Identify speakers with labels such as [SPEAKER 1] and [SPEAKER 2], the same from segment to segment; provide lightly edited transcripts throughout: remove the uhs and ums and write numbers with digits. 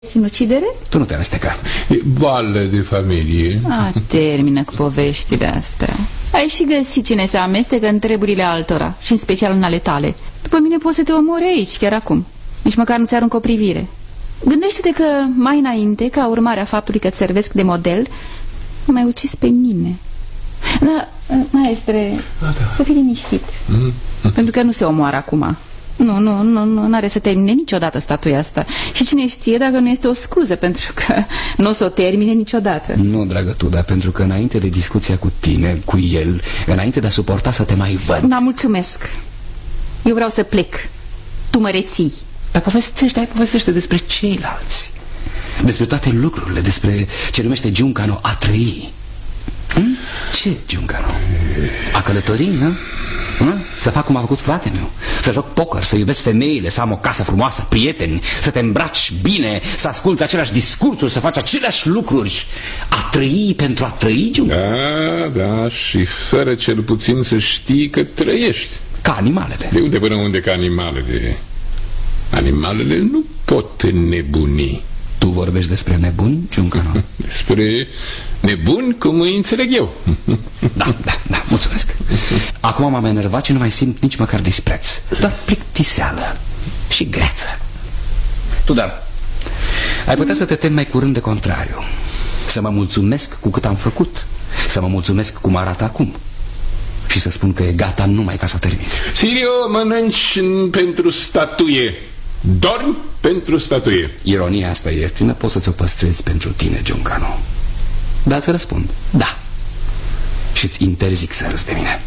[SPEAKER 1] Sinucidere?
[SPEAKER 2] Tu nu te amesteca.
[SPEAKER 3] E boală de familie.
[SPEAKER 1] Termină cu poveștile astea. Ai și găsit cine se amestecă în treburile altora, și în special în ale tale. După mine poți să te omori aici, chiar acum. Nici măcar nu-ți arunc o privire. Gândește-te că mai înainte, ca urmare a faptului că-ți servesc de model, mă mai ucis pe mine. Da, maestre, să fii liniștit. Pentru că nu se omoară acum. Nu are să termine niciodată statuia asta. Și cine știe dacă nu este o scuză, pentru că nu o să o termine niciodată.
[SPEAKER 2] Nu, dragă tu, dar pentru că înainte de discuția cu tine, cu el, înainte de a suporta să te mai văd.
[SPEAKER 1] Da, mulțumesc. Eu vreau să plec. Tu mă reții.
[SPEAKER 2] Dar povestește despre ceilalți, despre toate lucrurile, despre ce numește Giuncano a trăi. Ce Giuncano? A călători, nu? Să fac cum a făcut fratele meu, să joc poker, să iubesc femeile, să am o casă frumoasă, prieteni, să te îmbraci bine, să asculți aceleași discursuri, să faci aceleași lucruri. A trăi pentru a trăi, Giuncano?
[SPEAKER 3] Da, și fără cel puțin să știi că trăiești.
[SPEAKER 2] Ca animalele.
[SPEAKER 3] De unde până unde ca animalele? Animalele nu pot înnebuni.
[SPEAKER 2] Tu vorbești despre nebuni, Giuncano?
[SPEAKER 3] Despre nebuni, cum îi înțeleg eu.
[SPEAKER 2] Da, mulțumesc. Acum m-am enervat și nu mai simt nici măcar dispreț, doar plictiseală și greață. Tu, dar ai putea să te temi mai curând de contrariu, să mă mulțumesc cu cât am făcut, să mă mulțumesc cum arată acum și să spun că e gata numai ca să o termin.
[SPEAKER 3] Sirio, mănânci pentru statuie, dormi pentru statuie.
[SPEAKER 2] Ironia asta ieftină poți să ți-o păstrezi pentru tine, Giuncano. Dar îți răspund, da. Și îți interzic să râzi de mine.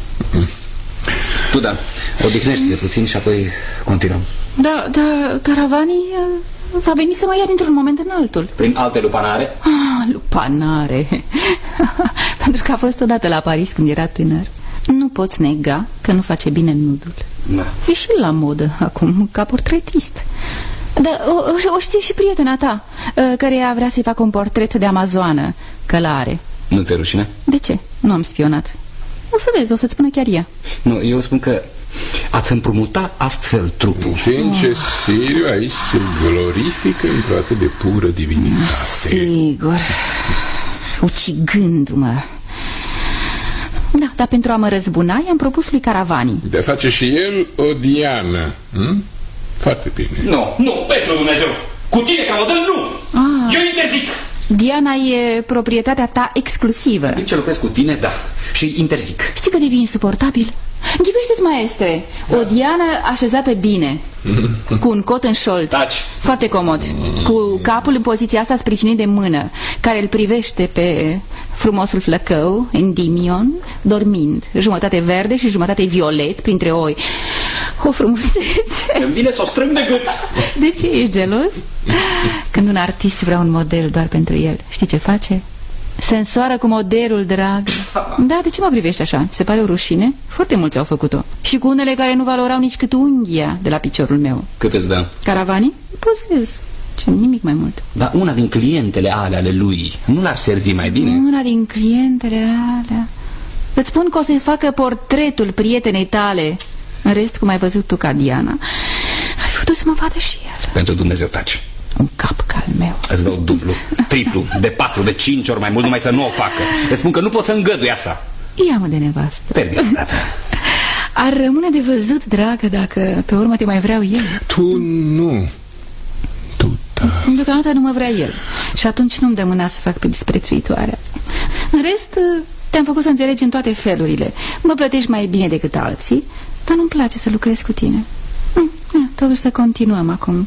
[SPEAKER 2] Tu, da, odihnește-te puțin și apoi continuăm.
[SPEAKER 1] Da, Caravani va veni să mă ia dintr-un moment în altul.
[SPEAKER 2] Prin alte lupanare?
[SPEAKER 1] Lupanare. Pentru că a fost odată la Paris când era tânăr. Nu poți nega că nu face bine nudul.
[SPEAKER 2] Da.
[SPEAKER 1] E și la modă acum, ca portretist. Dar o știe și prietena ta, căreia vrea să-i facă un portret de amazoană, călare.
[SPEAKER 2] Nu ți-e rușine?
[SPEAKER 1] De ce? Nu am spionat. O să vezi, o să-ți spună chiar ea.
[SPEAKER 2] Nu, eu spun că ați împrumuta astfel trupul.
[SPEAKER 3] Ce Sirio, aici se glorifică într-o atât de pură divinitate.
[SPEAKER 1] Sigur. Ucigându-mă. Da, dar pentru a mă răzbuna i-am propus lui Caravani
[SPEAKER 3] de a face și el o Diană. Foarte bine.
[SPEAKER 2] Nu, pentru Dumnezeu. Cu tine ca model, nu. Eu interzic.
[SPEAKER 1] Diana e proprietatea ta exclusivă.
[SPEAKER 2] În timp ce lucrez cu tine, da. Și interzic.
[SPEAKER 1] Știi că devii insuportabil? Închipește-ți, maestre, o Diană așezată bine, cu un cot în șold.
[SPEAKER 2] Taci.
[SPEAKER 1] Foarte comod, cu capul în poziția asta sprijinit de mână, care îl privește pe frumosul flăcău, Endymion, dormind, jumătate verde și jumătate violet printre oi. O frumusețe.
[SPEAKER 2] Îmi vine să o strâng de gât.
[SPEAKER 1] De ce ești gelos? Când un artist vrea un model doar pentru el, știi ce face? Se însoară cu modelul, drag. Da, de ce mă privești așa? Ți se pare o rușine? Foarte mulți au făcut-o. Și cu unele care nu valorau nici cât unghia de la piciorul meu.
[SPEAKER 2] Cât îți dă?
[SPEAKER 1] Caravani? Posez. Ce, nimic mai mult.
[SPEAKER 2] Dar una din clientele ale lui nu l-ar servi mai bine?
[SPEAKER 1] Una din clientele alea. Îți spun că o să-i facă portretul prietenei tale. În rest, cum ai văzut tu ca Diana, ar fi putut să mă vadă și el.
[SPEAKER 2] Pentru Dumnezeu, taci.
[SPEAKER 1] Un cap ca al meu.
[SPEAKER 2] Îți dau dublu, triplu, de 4, de 5 ori mai mult, numai să nu o facă. Îți spun că nu pot să îngădui asta.
[SPEAKER 1] Ia-mă de nevastă.
[SPEAKER 2] Termin, dată.
[SPEAKER 1] Ar rămâne de văzut, dragă, dacă pe urmă te mai vreau eu.
[SPEAKER 3] Tu nu. Tu, da.
[SPEAKER 1] Deocamdată nu mă vrea el. Și atunci nu-mi dă mâna să fac pe disprețuitoarea. În rest, te-am făcut să înțelegi în toate felurile. Mă plătești mai bine decât alții, dar nu-mi place să lucrez cu tine. Totuși să continuăm acum.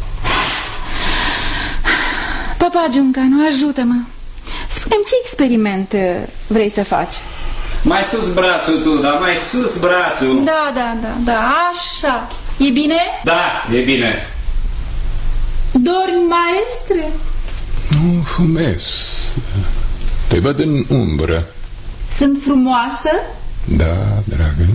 [SPEAKER 1] Papa Giuncano, ajută-mă. Spune-mi, ce experiment vrei să faci?
[SPEAKER 2] Mai sus brațul tu, dar mai sus brațul.
[SPEAKER 1] Da, așa. E bine?
[SPEAKER 2] Da, e bine.
[SPEAKER 1] Dormi, maestre?
[SPEAKER 3] Nu fumez. Te văd în umbră.
[SPEAKER 1] Sunt frumoasă?
[SPEAKER 3] Da, dragă.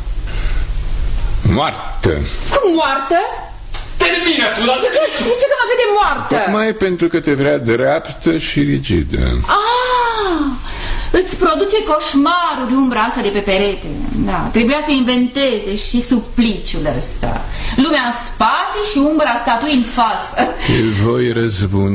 [SPEAKER 3] Moartă.
[SPEAKER 1] Cum moartă?
[SPEAKER 2] Termină tu,
[SPEAKER 1] Zice că mă vede moartă.
[SPEAKER 3] Tocmai pentru că te vrea dreaptă și rigidă.
[SPEAKER 1] Îți produce coșmaruri umbra asta de pe perete. Da, trebuia să inventeze și supliciul ăsta. Lumea în spate și umbra statuii în față.
[SPEAKER 3] Te voi răzbuna.